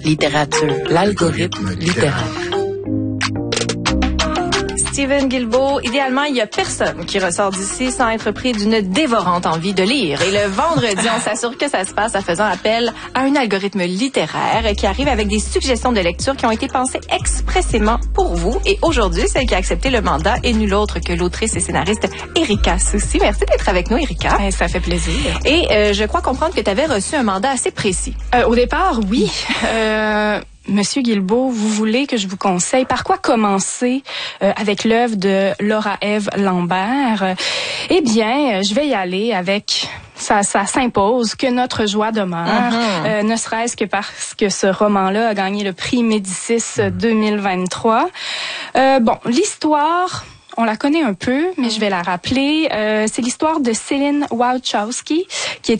Littérature, l'algorithme littéraire. Stephen Guilbeault, idéalement, il y a personne qui ressort d'ici sans être pris d'une dévorante envie de lire. Et le vendredi, on s'assure que ça se passe en faisant appel à un algorithme littéraire qui arrive avec des suggestions de lecture qui ont été pensées expressément pour vous. Et aujourd'hui, celle qui a accepté le mandat est nulle autre que l'autrice et scénariste Erika Soucy. Merci d'être avec nous, Erika. Ça fait plaisir. Et je crois comprendre que tu avais reçu un mandat assez précis. Au départ, oui. Monsieur Guilbeault, vous voulez que je vous conseille par quoi commencer avec l'œuvre de Laura-Ève Lambert? Eh bien, je vais y aller avec... Ça s'impose que notre joie demeure, ne serait-ce que parce que ce roman-là a gagné le prix Médicis 2023. Bon, l'histoire... On la connaît un peu, mais je vais la rappeler. C'est l'histoire de Céline Wachowski, qui est